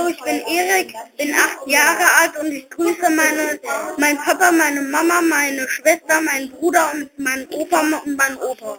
Hallo, ich bin Erik, bin 8 Jahre alt und ich grüße meinen Papa, meine Mama, meine Schwester, meinen Bruder und meinen Opa und meinen Opa.